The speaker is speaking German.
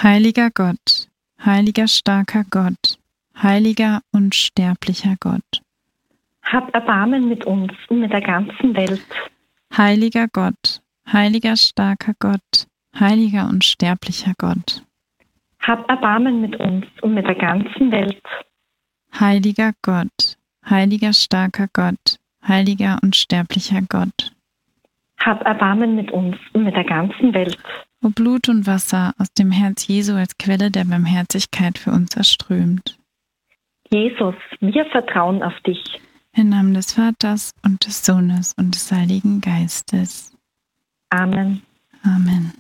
Heiliger Gott, heiliger starker Gott, heiliger unsterblicher Gott. Hab Erbarmen mit uns und mit der ganzen Welt. Heiliger Gott, heiliger starker Gott, heiliger unsterblicher Gott. Hab Erbarmen mit uns und mit der ganzen Welt. Heiliger Gott, heiliger starker Gott, heiliger unsterblicher Gott. Hab Erbarmen mit uns und mit der ganzen Welt. O Blut und Wasser aus dem Herz Jesu als Quelle der Barmherzigkeit für uns erströmt. Jesus, wir vertrauen auf dich. Im Namen des Vaters und des Sohnes und des Heiligen Geistes. Amen. Amen.